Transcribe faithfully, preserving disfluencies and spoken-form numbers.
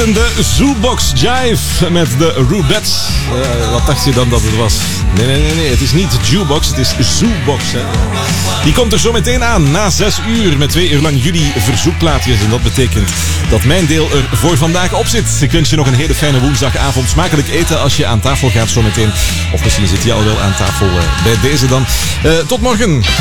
de Zoolbox Jive met de Rubettes. Uh, wat dacht je dan dat het was? Nee, nee, nee, nee. Het is niet Jukebox, het is Zoolbox. Hè. Die komt er zo meteen aan, na zes uur, met twee uur lang jullie verzoekplaatjes. En dat betekent dat mijn deel er voor vandaag op zit. Ik wens je nog een hele fijne woensdagavond. Smakelijk eten als je aan tafel gaat zo meteen. Of misschien zit je al wel aan tafel uh, bij deze dan. Uh, tot morgen.